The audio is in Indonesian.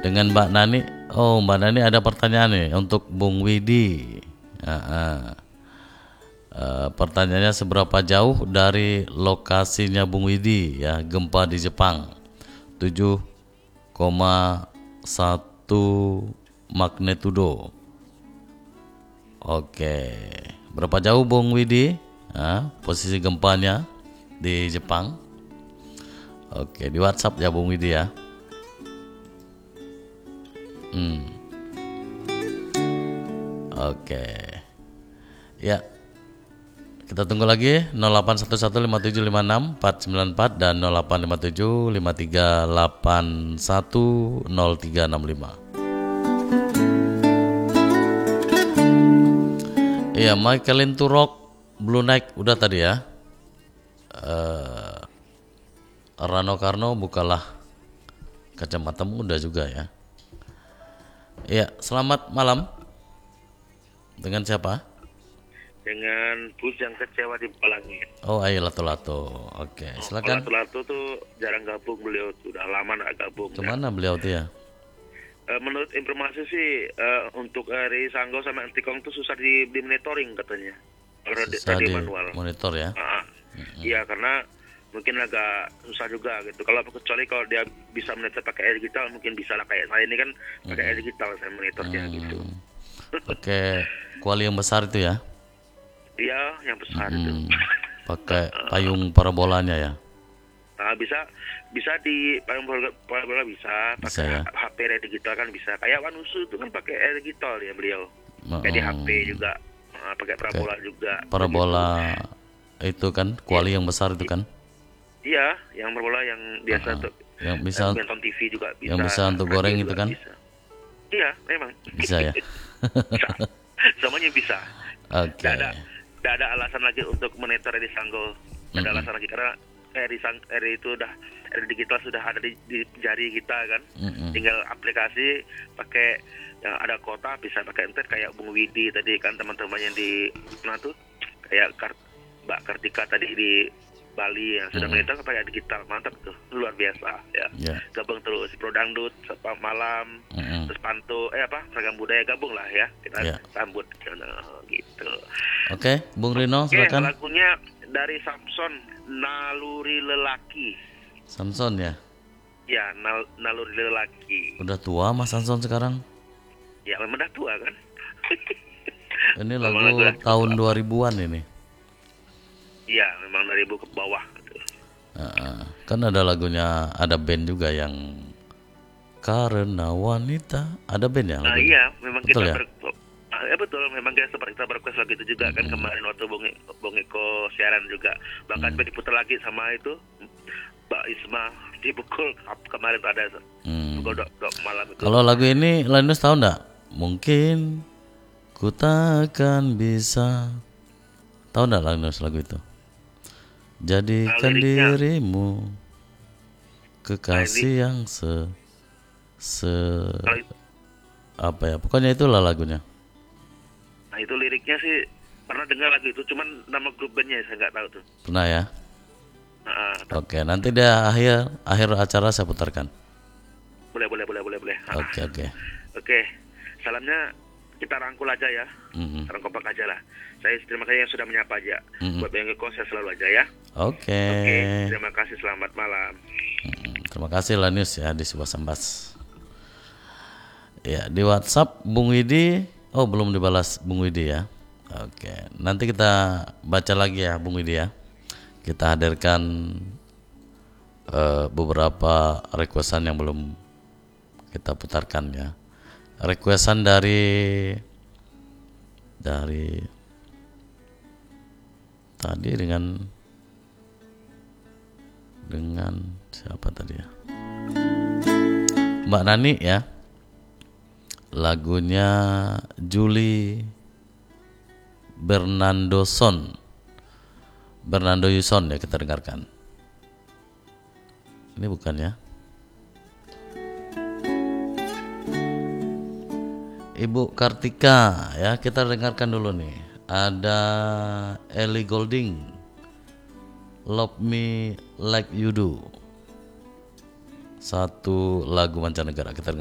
dengan Mbak Nani. Oh, Mbak Nani ada pertanyaan nih untuk Bung Widi. Pertanyaannya, seberapa jauh dari lokasinya Bung Widi ya gempa di Jepang? 7,1 magnitudo. Oke, berapa jauh Bung Widi posisi gempanya di Jepang? Oke, di WhatsApp ya Bung Widi ya. Oke. Ya. Kita tunggu lagi 08115756 494 dan 085753810365. Iya, Michaelin Turok Blue Night udah tadi ya. Rano Karno bukalah kacamatamu udah juga ya. Iya, selamat malam. Dengan siapa? Dengan bus yang kecewa di Pelangi. Oh, Ayo Lato-Lato. Oke, silakan. Lato-Lato tuh jarang gabung, beliau sudah lama nggak gabung. Kemana beliau tuh ya? Menurut informasi sih untuk Eri Sanggo sama Antikong tuh susah di monitoring katanya. Susah di manual. monitor ya? Iya, karena mungkin agak susah juga gitu. Kalau kecuali kalau dia bisa monitor pakai air digital mungkin bisa lah, kayak saya ini kan pakai air digital saya monitornya gitu. Oke, kuali yang besar itu ya? Iya, yang besar itu. Pakai payung parabolanya ya? Nah, bisa di payung parabola bisa pakai ya? HP air digital kan bisa. Kayak Wanusu itu kan pakai air digital ya beliau. Kayak di HP juga pakai parabola juga. Parabola itu kan kuali yang besar itu kan? Iya, yang parabola yang biasa untuk yang bisa nonton TV juga bisa. Yang bisa untuk goreng itu kan? Bisa. Iya, memang. Bisa ya? Bisa. Semuanya bisa. Oke. Tidak ada alasan lagi untuk monitor Eri Sanggo. Tidak ada alasan lagi karena Eri itu udah Eri digital sudah ada di jari kita kan. Tinggal aplikasi pakai yang ada kota bisa pakai internet kayak Bung Widi tadi kan, teman-teman yang di mana tuh kayak Mbak Kartika tadi di Bali yang sudah monitor pakai digital, mantap tuh, luar biasa ya. Gabung terus Pro Dangdut setiap malam, terus Panto seragam budaya gabung lah ya, kita sambut gitu. Oke, Bung Rino silakan. Lagunya dari Samson, Naluri Lelaki. Samson ya? Ya, Naluri Lelaki. Udah tua Mas Samson sekarang? Ya, memang udah tua kan. Ini lagu tahun 2000-an ini. Iya, memang 2000 ke bawah gitu. Kan ada lagunya, ada band juga yang Karena Wanita, ada band ya? Iya, memang betul kita ya? Betul, memang kita berkuas lagu itu juga kan kemarin waktu Bung Eko siaran juga. Bahkan diputar lagi sama itu Mbak Isma dipukul kemarin ada pukul 2 malam itu. Kalau lagu ini Linus tahu enggak? Mungkin ku takkan bisa. Tahu enggak Linus lagu itu? Jadikan dirimu kekasih yang apa ya? Pokoknya itulah lagunya. Nah, itu liriknya sih pernah dengar lagu itu, cuman nama grup bandnya saya nggak tahu tuh. Pernah ya? Oke, nanti di akhir acara saya putarkan. Boleh. Oke. Salamnya kita rangkul aja ya. Rangkul aja lah. Saya terima kasih yang sudah menyapa aja. Buat yang ngekos saya selalu aja ya. Oke. Terima kasih, selamat malam. Terima kasih Lanius ya di sebuah sambas. Ya, di WhatsApp Bung Widi, belum dibalas Bung Widi ya. Oke, nanti kita baca lagi ya Bung Widi ya. Kita hadirkan beberapa requestan yang belum kita putarkan ya. Requestan dari tadi dengan siapa tadi ya? Mbak Nani ya. Lagunya Julie Bernardo Yuson ya, kita dengarkan. Ini bukan ya? Ibu Kartika ya, kita dengarkan dulu nih. Ada Ellie Goulding, Love Me Like You Do. Satu lagu mancanegara, kita dengarkan.